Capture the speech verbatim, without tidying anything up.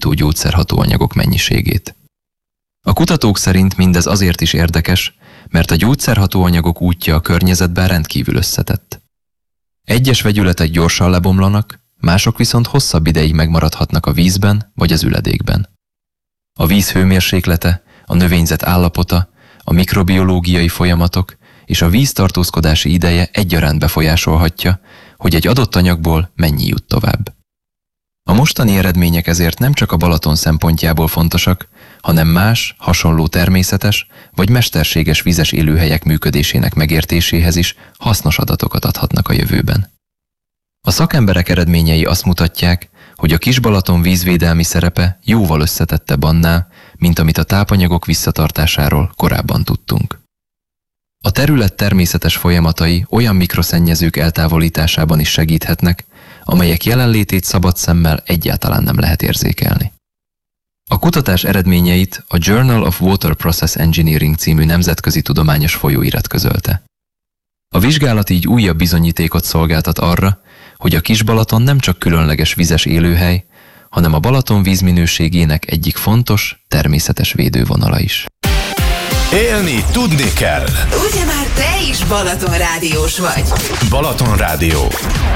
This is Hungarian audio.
gyógyító gyógyszerhatóanyagok mennyiségét. A kutatók szerint mindez azért is érdekes, mert a gyógyszerhatóanyagok útja a környezetben rendkívül összetett. Egyes vegyületek gyorsan lebomlanak, mások viszont hosszabb ideig megmaradhatnak a vízben vagy az üledékben. A víz hőmérséklete, a növényzet állapota, a mikrobiológiai folyamatok és a víz tartózkodási ideje egyaránt befolyásolhatja, hogy egy adott anyagból mennyi jut tovább. A mostani eredmények ezért nem csak a Balaton szempontjából fontosak, hanem más, hasonló természetes vagy mesterséges vizes élőhelyek működésének megértéséhez is hasznos adatokat adhatnak a jövőben. A szakemberek eredményei azt mutatják, hogy a Kis-Balaton vízvédelmi szerepe jóval összetettebb annál, mint amit a tápanyagok visszatartásáról korábban tudtunk. A terület természetes folyamatai olyan mikroszennyezők eltávolításában is segíthetnek, amelyek jelenlétét szabad szemmel egyáltalán nem lehet érzékelni. A kutatás eredményeit a Journal of Water Process Engineering című nemzetközi tudományos folyóirat közölte. A vizsgálat így újabb bizonyítékot szolgáltat arra, hogy a Kis-Balaton nem csak különleges vizes élőhely, hanem a Balaton vízminőségének egyik fontos, természetes védővonala is. Élni tudni kell. Ugye már te is Balaton rádiós vagy. Balaton Rádió.